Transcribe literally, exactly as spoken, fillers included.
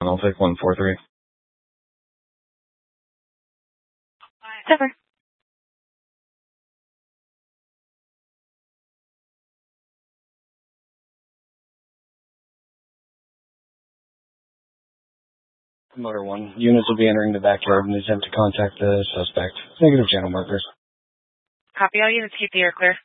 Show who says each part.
Speaker 1: I'll take one four three.
Speaker 2: Zephyr.
Speaker 3: Motor one. Units will be entering the backyard and attempt to contact the suspect. Negative channel markers.
Speaker 2: Copy all units. Keep the air clear.